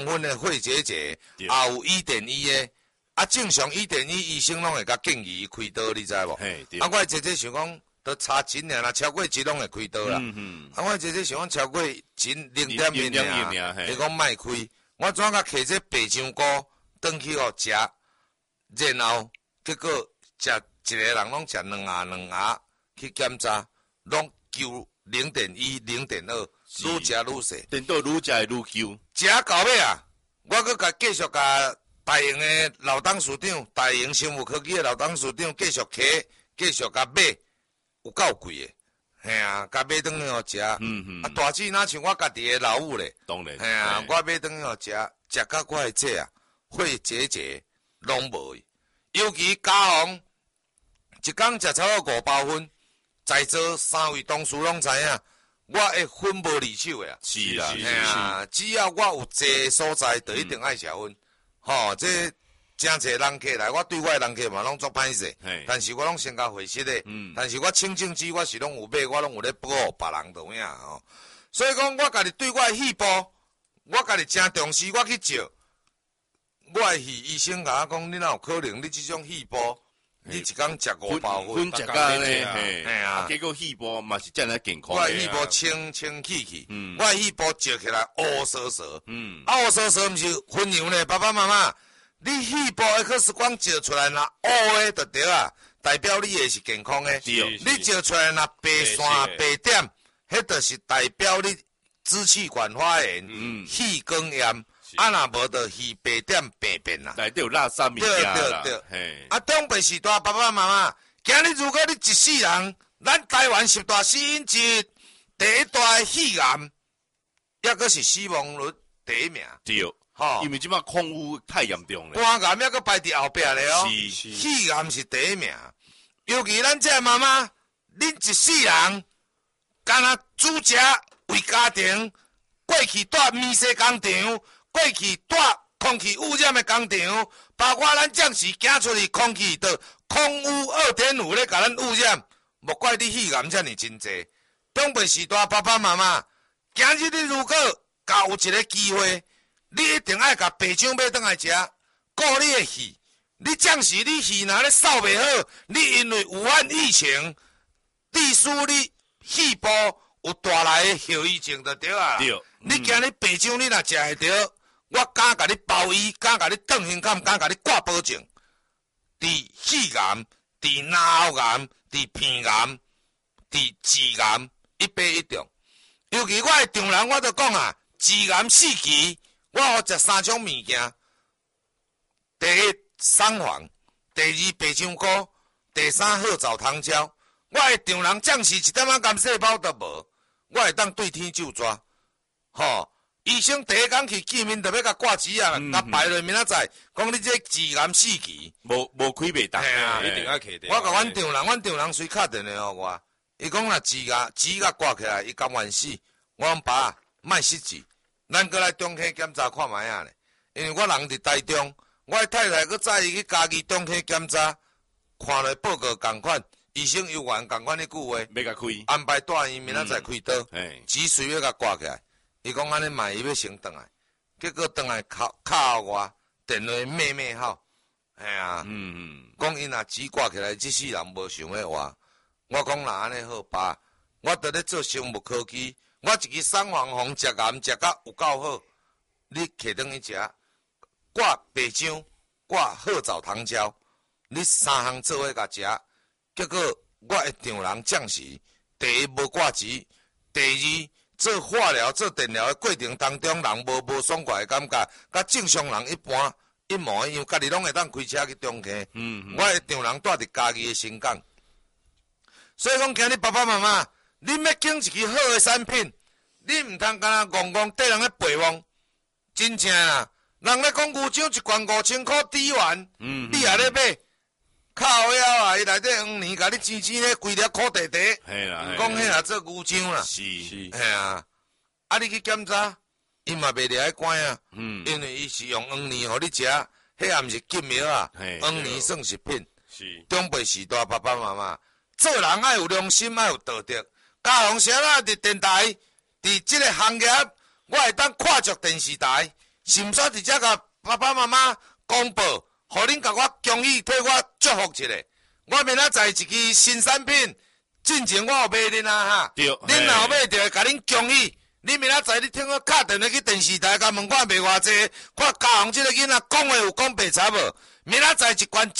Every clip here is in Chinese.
分的肺结节，也有1.1的，啊，正常1.1医生拢会甲建议伊开刀，你知无？啊，我姐姐想讲，都差钱尔啦，超过钱拢会开刀啦。啊，我姐姐想讲超过钱0.1尔，伊讲莫开，我怎甲摕这白香菇转去互食，然后结果食一个人拢食2盒去检查，拢救0.1、0.2，愈食愈细， 等到愈食愈救。 食到尾啊，我佮继续甲大营的老董事长，大营生物科技的老董事长继续摕，继续甲买，有够贵的，嘿啊，甲买转去互食。啊，大姊哪像我家己的老母咧， 当然， 嘿啊，我买转去互食，食到我的这啊，肺结节拢无去，尤其加红，一工食超过5包粉，在座3位同事拢知影。我会粉无离手的啊， 是啦， 啊，只要我有坐所在，就一定爱食粉。吼，这真侪人客来，我对我的人客嘛拢足歹势，但是我拢先甲回息的，但是我清净机我是拢有买，我拢有咧保护别人同样吼。所以讲，我家己对我的细胞，我家己真重视，我去照，我的医生甲我讲，你哪有可能你这种细胞？你一工食5包粉食到咧，嘿啊，结果细胞嘛是真来健康。 我细胞清气，我细胞照起来乌索索，乌索索毋是分样咧，爸爸妈妈，你细胞 X 光照出来若乌诶就对啊，代表你诶是健康诶。你照出来若白线白点，迄就是代表你支气管发炎、气管炎。啊，若无就鱼白点变啦， 内底有垃圾物件啦。 对，啊，长辈时代爸爸妈妈，今日如果你一世人，咱台湾10大死因之一，第一大的肺癌，抑阁是死亡率第1名。 对，吼，因为即摆空污太严重了。 肝癌抑阁排伫后壁咧哦，肺癌是第1名。尤其咱这妈妈，恁一世人，干那煮食为家庭，过去住面西工厂。过去住空气污染的工厂，包括咱暂时行出去空气的空污2.5咧，甲咱污染，莫怪你肺癌遮尔真济。长辈时代爸爸妈妈，今日你如果甲有一个机会，你一定爱甲白酱买转来食，顾你的肺。你暂时你肺若咧扫袂好，你因为武汉疫情，致使你肺部有带来的后遗症就对啊。对，你今日白酱你若食会着。我敢甲你包医，敢甲你断胸坎，敢甲你挂保证。伫肺癌、伫脑癌、伫鼻癌、伫痔癌一杯一中。尤其我的丈人，我就讲啊，痔癌4期，我互食3种物件：第一桑黄，第2白香菇，第3褐藻糖胶。我的丈人暂时1点仔癌细胞都无，我会当对天就抓，吼。医生第一工去见面，就要甲挂纸啊，甲排落明仔载，讲你这痔癌4期， 无开袂当， 一定要摕掉。我甲阮丈人随敲电话互我，伊讲若痔甲挂起来，伊甘愿死。我讲爸，莫失志，咱过来中科检查看卖啊咧。因为我人伫台中，我的太太佮载伊去家己中科检查，看了报告共款，医生又原共款迄句话， 要甲开， 安排带伊明仔载开刀，痔随要甲挂起来。伊讲安尼卖伊要先转来，结果转来敲我电话骂好，哎呀，讲伊若痔挂起来，即世人无想要活。我讲若安尼好爸，我伫咧做生物科技，我一支桑黄红食癌食甲有够好，你摕转去食，挂白姜，挂褐藻糖胶，你3项做伙甲食，结果我的丈人暂时第一无挂痔，第2。做化疗、做电疗的过程当中，人无爽快的感觉，甲正常人一模一样，家己拢会当开车去中科。我的丈人住伫家己的新港，所以讲今日爸爸妈妈，你要拣一支好的产品，你毋通干戆缀人咧陪望，真正啊！人咧讲牛掌一罐5000块底元，你也咧买。靠腰啊！伊内底黄年甲你钱咧规粒苦地地，讲迄若做牛掌啦，是，嘿啊！啊，你去检查，伊嘛袂掠迄管啊，因为伊是用黄年互你食，迄也毋是金苗啊，黄年算食品。是，长辈时代爸爸妈妈，做人爱有良心，爱有道德。嘉宏先啊，伫电台，伫即个行业，我会当看着电视台， 是毋煞伫遮甲爸爸妈妈公布，互恁甲我恭喜，替我祝福一下。我明仔载一支新产品，进前我有买恁啊哈。 对。 恁若有买着，甲恁恭喜。你明仔载你听我敲电话去电视台，甲问我卖偌济，看嘉宏即个囡仔讲话有讲白贼无？明仔载一罐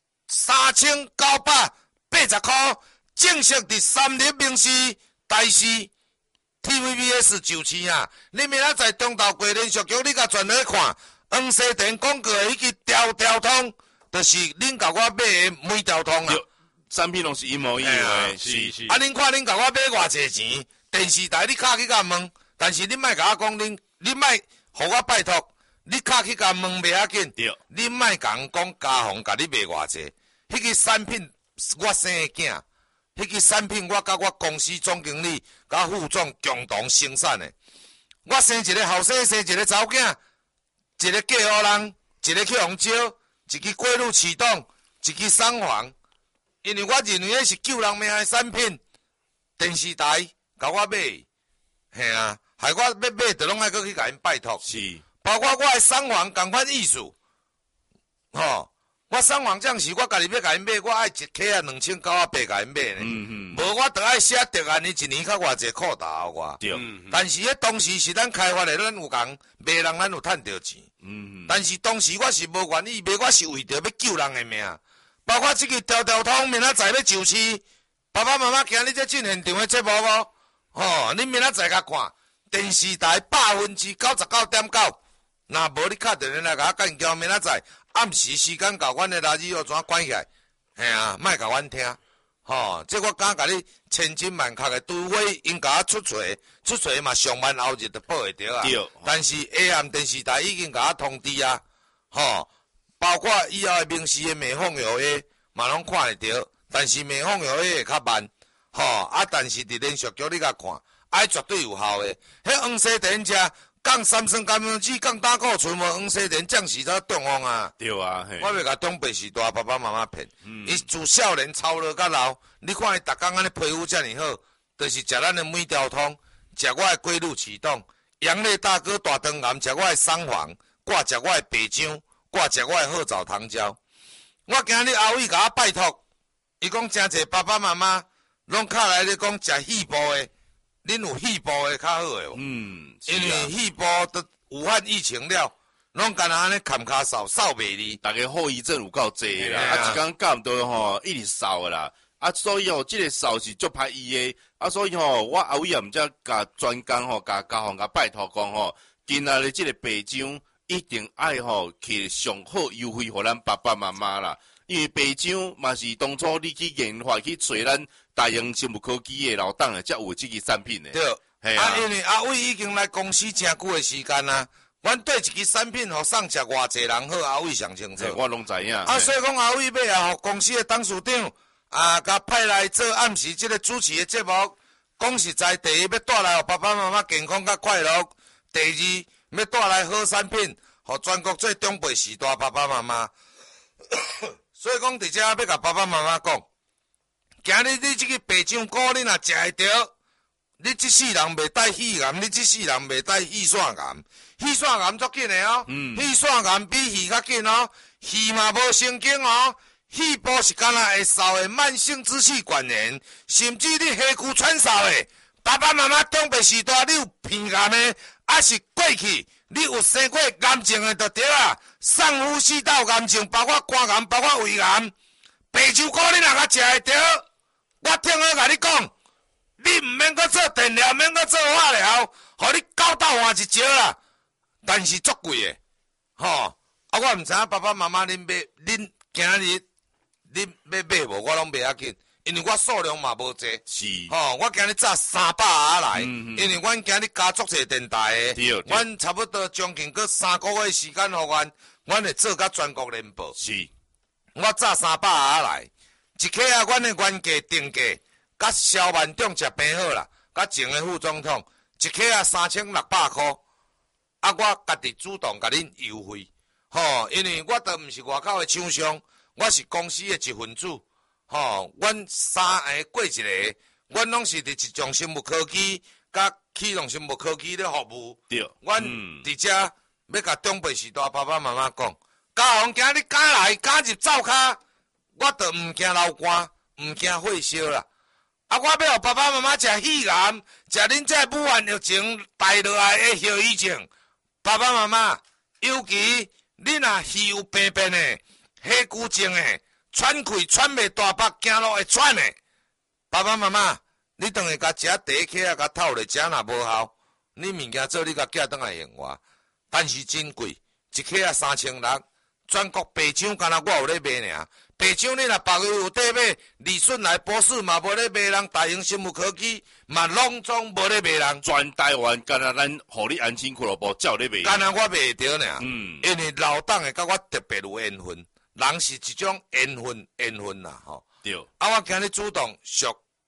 3980块，正式伫三立名视台视 TVBS 就市啊！你明仔载中昼过连续剧，你甲转来看，黄西田广告的迄个条通，就是恁甲我买的每条通啊。 产品拢是一模一样的，是。 啊，恁看恁甲我买偌济钱？电视台你敲去甲问，但是你莫甲我讲你莫互我拜托。你敲去甲问袂要紧，你莫甲讲嘉宏甲你卖偌济，迄个产品我生的囝，迄个产品我甲我公司总经理甲副总共同生产的。我生一个后生，生一个查某囝，一个嫁予人，一个去红招，一个过路启动，一个送房。因为我认为迄是救人命的产品，电视台甲我买，嘿啊，害我要买，就拢爱搁去甲因拜托。 是。 包括我的送房同款意思，我送房这时我家己要甲因买，我爱一克啊2980甲因买呢。无我着爱写特案，你一年较偌济裤大我。 对。 但是迄当时是咱开发的，咱有讲卖人咱有趁着钱。但是当时我是无愿意卖，我是为着要救人的命。包括这个条通明仔载要就市，爸爸妈妈今日在进现场的节目无？你明仔载甲看电视台99.9%。若无你敲电话来甲我干交，明仔载暗时时间甲阮的垃圾邮怎关起来？嘿啊，莫甲阮听，这我敢甲你千真万确的，除非因甲我出找嘛上班后日就报会着啊。但是下暗电视台已经甲我通知啊，包括以后的明视的美凤药的嘛拢看会着，但是美凤药的会较慢，但是伫连续剧你甲看，绝对有效的。迄黄西田遮。降三酸甘油酯，降胆固醇无，黄西田降时才中风啊！ 对啊， 我袂甲中北时代爸爸妈妈骗。伊自少年操劳到老，你看伊逐工安尼皮肤遮尔好，就是食咱的每条通，食我的龟鹿启动，杨烈大哥大肠癌，食我的桑黄，挂食我的白姜，挂食我的褐枣糖胶。我今日阿伟甲我拜托，伊讲真侪爸爸妈妈拢敲来咧讲食细部的。恁有细部的较好诶哦，因为细部都武汉疫情了，拢干那安尼砍骹扫袂离， 大家后遗症有够济啦，一工干唔到一直扫啦，所以即个扫是足歹医诶，所以我阿伟也毋则甲专工甲嘉宏甲拜托讲今仔日即个白姜一定爱去上好优惠互咱爸爸妈妈啦，因为白姜嘛是当初你去研发去找咱。大英生物科技的老党才有这个产品的。 对，因为阿伟已经来公司真久的时间啦，阮对一支产品互送食偌济人好，阿伟上清楚。 我拢知影。 所以讲阿伟尾啊，互公司的董事长甲派来做暗时这个主持的节目，讲实在，第一要带来互爸爸妈妈健康甲快乐，第二要带来好产品，互全国最中辈时代爸爸妈妈。所以讲，伫遮要甲爸爸妈妈讲。今日你这个白姜菇，你若食会着，你这世人袂带肺癌，你这世人袂带肺腺癌。肺腺癌足紧的哦，肺腺癌比肺较紧哦，肺嘛无神经哦，肺部是干那会扫的慢性支气管炎，甚至你下躯喘哨的，爸爸妈妈中辈时代你有鼻癌的，还是过去你有生过癌症的就对啊，上呼吸道癌症，包括肝癌，包括胃癌，白姜菇你若甲食会着。我听我甲你讲，你毋免阁做电疗，毋免阁做化疗，互你狗斗换一招啦。但是足贵的，我毋知影爸爸妈妈恁今日恁要买无，我拢袂要紧，因为我数量嘛无济。 是。 我今日早300下来，因为阮今日加足侪电台的，阮差不多将近阁3个月时间互阮会做甲全国联播。 是。 我早300下来。一克啊，阮的原价定价，甲萧万长食平好啦，甲前的副总统，一克啊3600块，我家己主动甲恁优惠，因为我都毋是外口的厂商，我是公司的一份子，阮3个过一个，阮拢是伫一种生物科技，甲启动生物科技咧服务， 对， 阮伫遮要甲长辈时代爸爸妈妈讲，家红今日赶来赶入灶骹，我着毋惊流汗，毋惊火烧啦。啊，我要互爸爸妈妈食喜癌，食恁这武汉疫情带落来的后遗症。爸爸妈妈，尤其恁若稀有病变的、血骨症的、喘气喘袂大腹、走路会喘的，爸爸妈妈，你当下甲食第一克啊，甲透咧食若无效，你物件做你甲寄倒来用我，但是真贵，一克啊3600，全国白厂敢若我有咧卖尔。白厂你若别个有得买，利顺来博士嘛无咧卖人，大型生物科技嘛拢总无咧卖人。 全台湾敢若咱互你安心俱乐部才有咧卖。 敢若我卖着尔，因为老党的甲我特别有缘分，人是一种缘分啦吼。 对。 啊，我今日主动续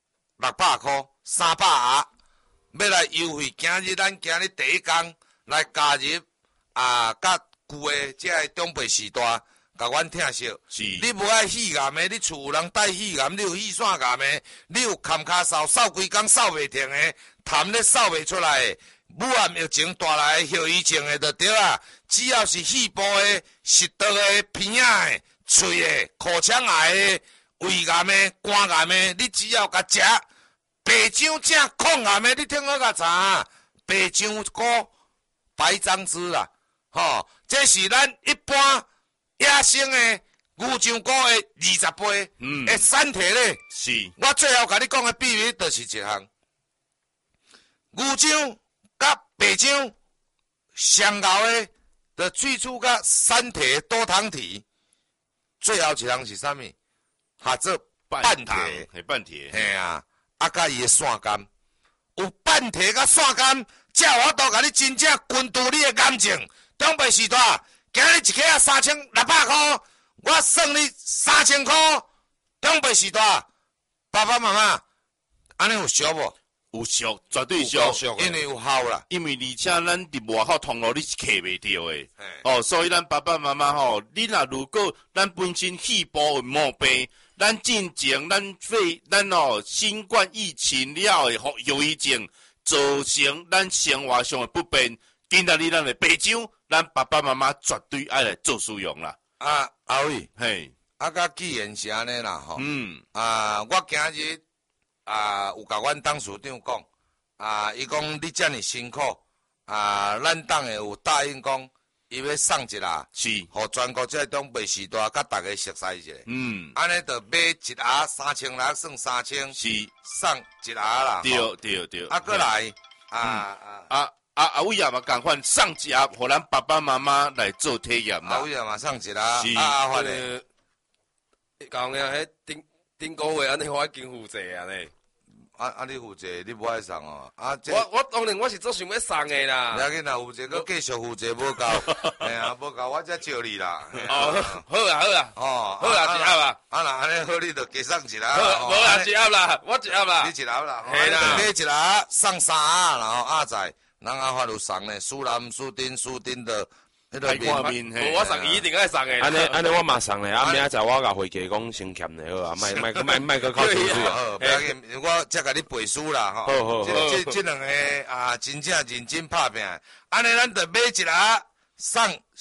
600块，300盒，要来优惠。今日第一天来加入甲旧的这个长辈时代。甲阮听惜，你无爱肺癌的，你厝有人带肺癌，你有肺腺癌的，你有坎骹扫规工扫袂停的，痰咧扫袂出来的，武汉疫情带来的后遗症的就对啊。只要是肺部的、食道的、鼻仔的、喙的、口腔癌的、胃癌的、肝癌的，你只要甲食白姜正抗癌的，你听我甲查，白姜菇、白樟枝啦，吼，这是咱一般。野生的牛樟菇的20倍，的产体咧。 是。 我最后甲你讲的秘密，就是一项，牛樟甲白樟上熬的，就萃取甲产体多糖体。最后一项是啥物？合做半铁， 半铁。 嘿啊，甲伊的腺苷，有半铁甲腺苷，才有法度甲你真正根除你的癌症。长辈时代。今日一克啊3600块，我算你3000块。长辈时代，爸爸妈妈，安尼有俗无？ 有俗，绝对俗， 因为有效啦。 因为而且咱伫外口通路你是客袂着的，哦，所以咱爸爸妈妈吼，你若如果咱本身肺部有毛病，咱进前咱新冠疫情了的后遗症，造成咱生活上的不便，今仔日咱的白酒。咱爸爸妈妈绝对爱来做使用啦。 阿伟， 嘿， 甲既然是安尼啦吼，我今日有甲阮董事长讲，伊讲你遮尔辛苦，咱党的有答应讲，伊要送一啦， 是， 互全国这长辈时代甲大家熟悉一下。安尼就买一盒3600，算3000，是送一盒啦。 对。 过来， 阿伟也嘛共款送一盒，互咱爸爸妈妈来做体验啦。 阿伟也嘛送一盒，发咧。 讲个迄顶个月安尼我经负责啊呢。 你负责，你无爱送哦。 我当然我是做想要送的啦。 要紧啦，负责佮继续负责无够，哎呀，无够我才招你啦。 好啦，好啦，一盒啦。 那安尼好，你就加送一盒。 无啦，一盒啦，我一盒啦。 你一盒啦， 嘿啦， 买一盒送3盒，然后在。咱阿发有送呢，苏南、苏丁的迄个面， 我送伊一定爱送的。 安尼我嘛送咧，明仔载我甲会计讲先欠咧好啊，莫个靠水啊。不要紧，我才甲你背书啦吼。 好。 这两个真正认真拍拼，安尼咱就买一盒送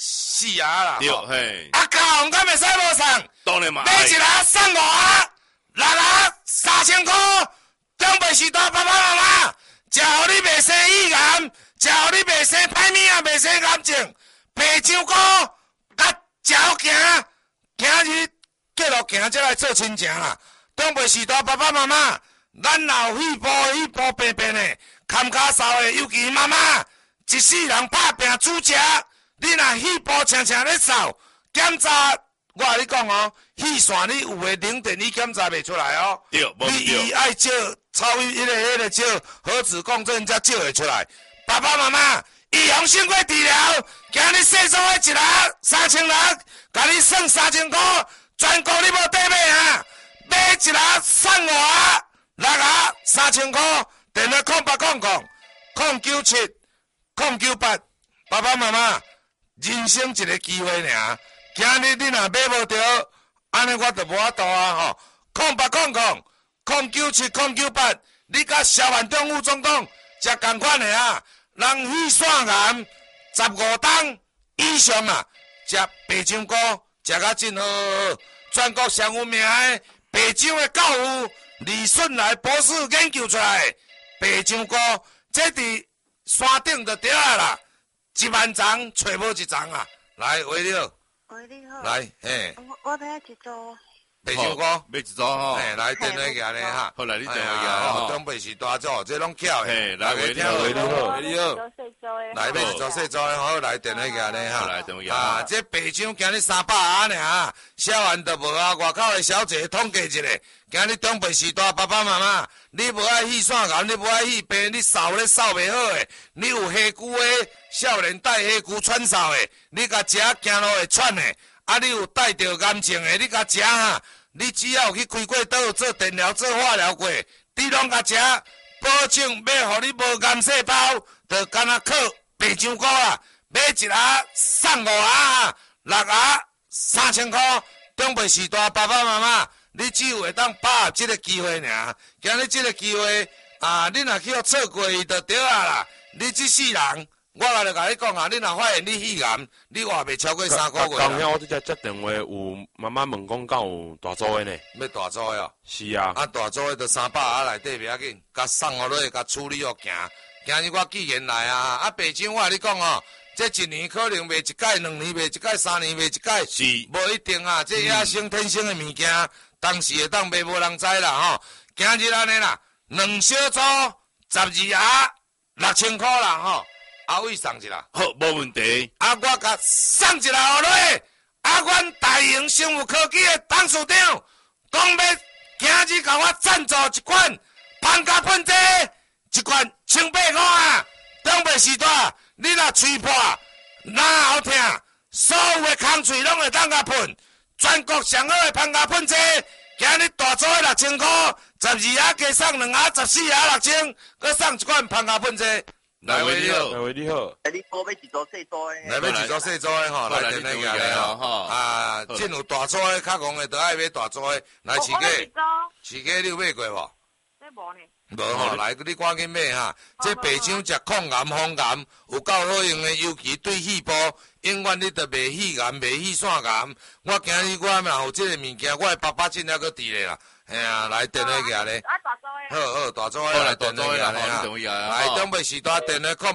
4盒啦。 对，嘿。 家红敢袂使无送？ 当然嘛。 买一盒送5盒，6盒3000块，长辈时代爸爸妈妈。食互你袂生肺癌，食互你袂生歹物啊，袂生癌症。白酒菇甲食好行，今日继续行才来做亲情啦。长辈时代爸爸妈妈，咱若有肺部病变的，坎骹扫的，尤其妈妈一世人拍拼煮食，你若肺部常常咧扫，检查。我甲你讲哦，肺腺你有诶冷电你检查袂出来哦。 对， 你爱照超迄个照核磁共振才照会出来。爸爸妈妈，预防胜过治疗。今日细数的一盒3600，甲你算3000块，全国你无得买啊！买一盒送5盒，6盒3000块。电话0800-097-098。爸爸妈妈，人生一个机会尔。今日你若买无着，安尼我就无法度啊吼！0800-097-098，你甲萧万中副总统才同款的啊！人肺腺癌15档以上啊，食白酱菇食甲真好，全国上有名的白酱的教父李顺来博士研究出来的白酱菇，这伫山顶就对啊啦，10000丛找无一丛啊！来，喂你好， 喂你好， 来，嘿， 我要一组。 白酱菇， 买一组吼。 嘿，来电话行咧哈。 好来，你电话行吼。 东北是大组，这拢巧的。 嘿，来喂，你好， 喂你好， 你好。 来买一组细组的，好来电话行咧哈。 来电话行。 啊，这白酱今日300盒尔，小完都无啊。外口的小姐统计一下，今日东北时代爸爸妈妈，你无爱戏线眼，你无爱戏白，你扫咧扫袂好的，你有黑姑的，少年带黑姑喘哨的，你甲食行路会喘的。啊！你有带着癌症的，你甲食哈，你只要有去开过刀、做电疗、做化疗过，你拢甲食，保证要互你无癌细胞，就干那靠白酱菇啊！买1盒送5盒，6盒3000块。中北时代爸爸妈妈，你只有会当把握这个机会尔。今日这个机会啊，你若去互错过伊就对啊啦。你这世人。我来就甲你讲啊，你若发现你肺癌，你活袂超过3个月。 刚我这只接电话有妈妈问讲，敢有大组的呢？ 要大组的哦。 是啊。 啊，大组的就300盒内底袂要紧，甲送互你，甲处理好行。今日我寄言来啊，啊白酱我甲你讲哦，这1年可能卖一届，2年卖一届，3年卖一届， 是无一定啊。这野生天生的物件，当时会当卖无人知啦吼。今日安尼啦，2小组12盒6000块啦吼。阿伟送一啦， 好，无问题。 啊，我甲送一啦，互你。啊，阮大营生物科技的董事长讲要今日甲我赞助一款芳加喷剂，一罐180块啊。东北时代，你若喙破、哪好听，所有的空喙拢会当甲喷，全国上好的芳加喷剂，今日大组的6000块，12盒加送2盒，14盒6000，佮送一罐芳加喷剂。来喂你好， 来喂你好， 你多买一组细组的， 来买一组细组的吼，来电那个来吼，啊，真有大组的，较戆的，都爱买大组的。来，市价你有买过无？ 这无呢。 无吼，来你赶紧买哈。这白酱食抗癌、防癌有够好用的，尤其对肺部，永远你着袂肺癌、袂肺腺癌。我今日我若有这个物件，我的爸爸真还阁伫咧啦。嘿啊，来电话个咧。 啊，大组的。 好，大组的来电话个咧哈。来，东北时代电话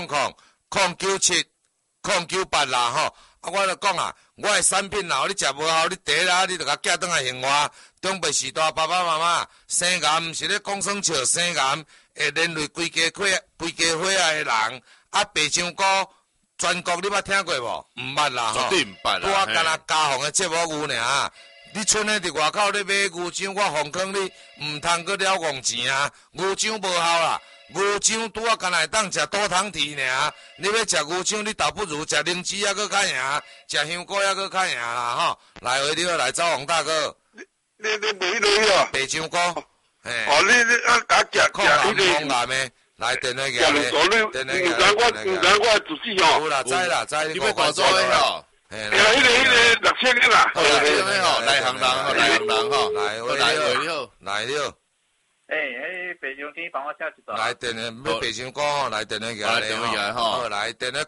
0800097098啦吼。啊，我著讲啊，我的产品若你食无好，你第一啦，你著甲寄转来还我。中北时代爸爸妈妈生癌毋是咧讲耍笑，生癌会连累规家伙仔的人。啊，白酱菇全国你捌听过无？毋捌啦吼。 绝对毋捌啦。 我干那家访的节目有尔。你剩诶伫外口咧买牛酱，我奉劝你毋通搁了戆钱啊！牛酱无效啦，牛酱拄啊干那会当食多糖体尔。你要食牛酱，你倒不如食灵芝还搁较赢，食香菇还搁较赢啦吼！来，回你来找王大哥。 你买落啊？ 白酱菇，嘿。 哦，你啊，甲食抗癌的，来电话个咧，电话个。 我自己哦。 有啦，知啦，知你要大组的吼。 迄个6000个啦。 好啦，这个吼，来行人吼，来行人吼， 来， 你好， 来了。 白酱天帮我写一段。 来电话要白酱菇吼，来电话个咧吼。好，来电话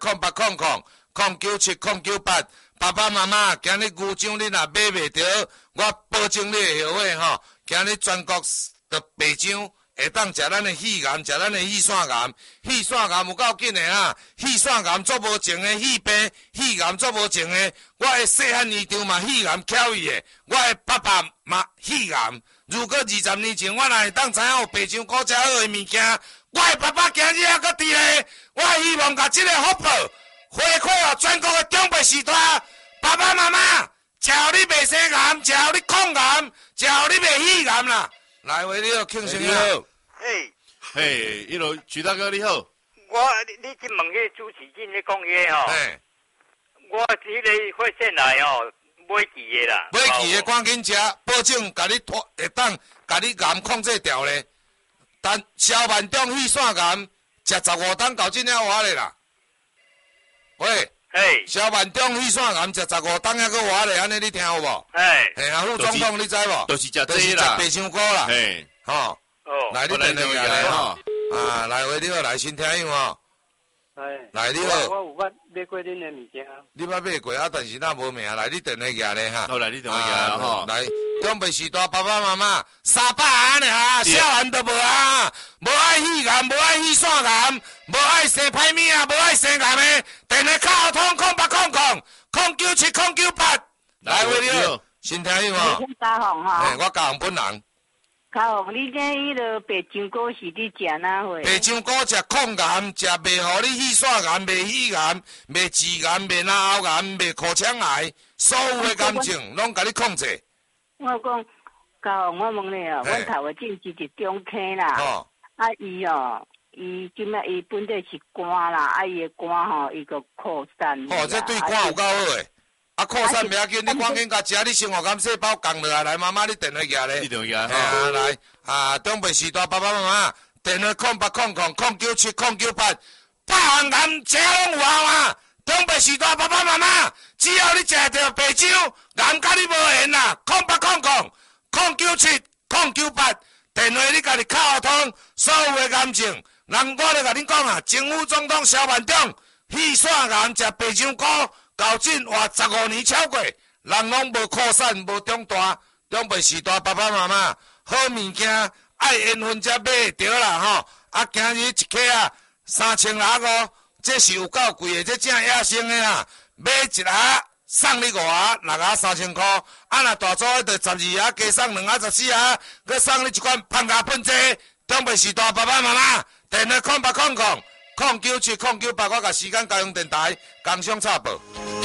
0800097098。爸爸妈妈，今日牛酱你若买袂着，我保证你会后悔吼。今日全国的白酱会当食咱的肺癌，食咱的肺腺癌。肺腺癌有够紧的啊！肺腺癌做无情的，肺病、肺癌做无情的。我的细汉姨丈嘛肺癌翘伊的，我的爸爸嘛肺癌。如果20年前我若会当知影有白酱菇遮好的物件，我的爸爸今日还搁伫咧。我希望甲这个福报回馈予全国的中北时代爸爸妈妈，只要你袂生癌，只要你抗癌，只要你袂肺癌啦。来，喂，你好，庆生你好。 嘿，一路徐大哥你好。 你去问迄主持人咧讲迄吼。 嘿。 我迄个血腺癌吼，买期的啦。 买期的赶紧食，保证甲你拖会当甲你癌控制掉咧。但小万中肺腺癌食15档到真了活咧啦。喂。 嘿。 小万中肺腺癌食15档还搁活咧，安尼你听有无？ 嘿。 嘿，啊，副总统你知无？ 就是食这啦。 白香菇啦。 嘿。 吼。来，你电话来吼。啊，来，喂，你好，来新听友吼。 来，你好。 我有捌买过恁的物件。 你捌买过啊？但是咱无名。来，你电话举咧哈。 好，来你电话举吼。 来，中北时代爸爸妈妈300元尔，少汉都无啊，无爱戏癌，无爱戏线癌，无爱生歹物啊，无爱生癌的，电话卡通0800097098。来，喂你好，新听有无？ 嘉宏哈。 我嘉宏本人。 嘉宏，你这迄个白酱果是你食哪货？ 白酱果食抗癌，食袂互你气栓癌、袂血癌、袂痔癌、袂脑喉癌、袂口腔癌，所有的癌症拢甲你控制。 我讲，嘉宏，我问你哦，阮头个诊是伫中坑啦。 哦。 啊，伊今仔伊本地是肝啦，啊伊个肝吼，伊个扩散。 哦，这对肝有够好诶。啊，扩散袂要紧，你赶紧甲食你生活感细胞降落来。来，妈妈，你电话举咧。 你电话举。 来，中北时代爸爸妈妈，电话0800097098，百项癌食拢有效啊！中北时代爸爸妈妈，只要你食着白酒，癌甲你无缘啦！0800097098，电话你家己敲通，所有的癌症，人我咧甲恁讲啊，政府总统萧万长，气栓癌食白酱果。到诊活15年超过，人拢无扩散，无长大。中北时代爸爸妈妈，好物件爱缘分才买着啦吼。啊，今日一克啊3600，这是有够贵的，这正野生的啊。买一盒送你5盒，6盒3000块。啊，若大组的就12盒，加送2盒14盒，佮送你一罐芳牙喷剂。中北时代爸爸妈妈，电话0800097098，我甲时间交通电台工商插报。